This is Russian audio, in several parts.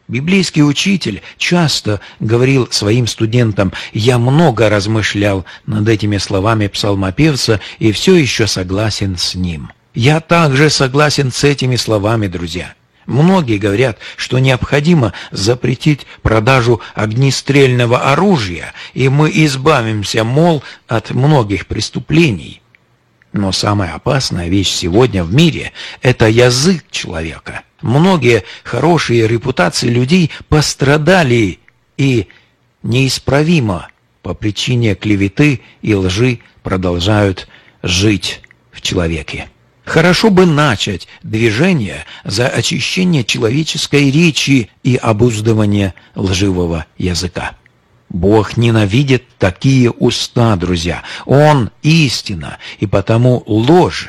Библейский учитель часто говорил своим студентам: «Я много размышлял над этими словами псалмопевца и все еще согласен с ним». Я также согласен с этими словами, друзья. Многие говорят, что необходимо запретить продажу огнестрельного оружия, и мы избавимся, мол, от многих преступлений. Но самая опасная вещь сегодня в мире – это язык человека. Многие хорошие репутации людей пострадали и неисправимо по причине клеветы и лжи продолжают жить в человеке. Хорошо бы начать движение за очищение человеческой речи и обуздывание лживого языка. Бог ненавидит такие уста, друзья. Он истина, и потому ложь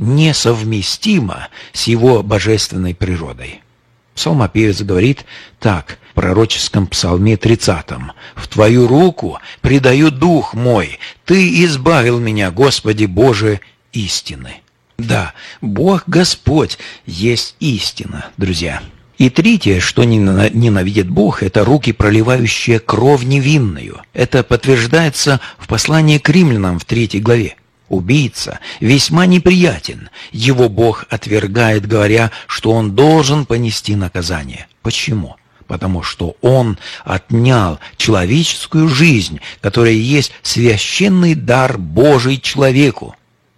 несовместима с его божественной природой. Псалмопевец говорит так в пророческом псалме 30: «В Твою руку предаю дух мой, Ты избавил меня, Господи Боже, истины». Да, Бог Господь есть истина, друзья. И третье, что ненавидит Бог, это руки, проливающие кровь невинную. Это подтверждается в послании к римлянам в 3 главе. Убийца весьма неприятен. Его Бог отвергает, говоря, что он должен понести наказание. Почему? Потому что он отнял человеческую жизнь, которая есть священный дар Божий человеку.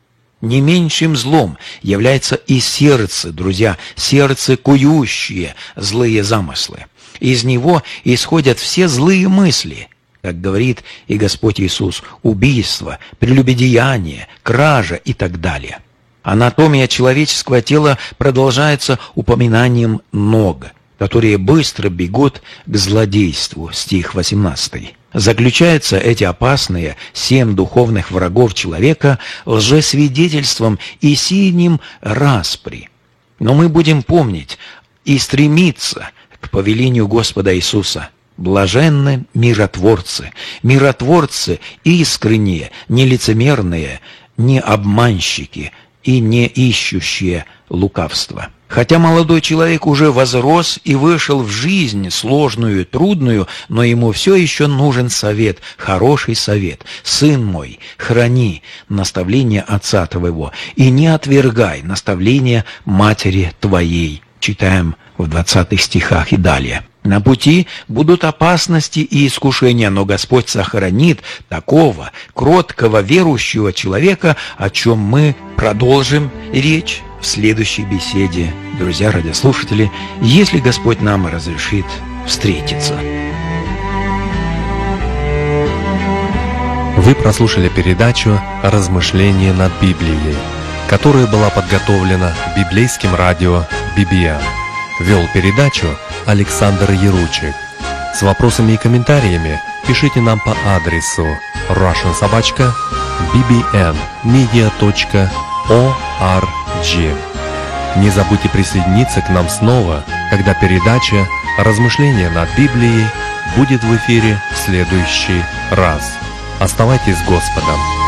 Не меньшим злом является и сердце, друзья, сердце, кующее злые замыслы. Из него исходят все злые мысли, как говорит и Господь Иисус: убийство, прелюбодеяние, кража и так далее. Анатомия человеческого тела продолжается упоминанием ног, которые быстро бегут к злодейству, стих 18. Заключаются эти опасные 7 духовных врагов человека лжесвидетельством и сеянием распри. Но мы будем помнить и стремиться к повелению Господа Иисуса. Блаженны миротворцы, миротворцы искренние, не лицемерные, не обманщики и не ищущие лукавства. Хотя молодой человек уже возрос и вышел в жизнь сложную и трудную, но ему все еще нужен совет, хороший совет. «Сын мой, храни наставление отца твоего, и не отвергай наставление матери твоей». Читаем в 20 стихах и далее. На пути будут опасности и искушения, но Господь сохранит такого кроткого верующего человека, о чем мы продолжим речь в следующей беседе, друзья радиослушатели, если Господь нам разрешит встретиться. Вы прослушали передачу «Размышления над Библией», которая была подготовлена библейским радио BBM. Вел передачу Александр Яручик. С вопросами и комментариями пишите нам по адресу russian@bbnmedia.org. Не забудьте присоединиться к нам снова, когда передача «Размышления над Библией» будет в эфире в следующий раз. Оставайтесь с Господом.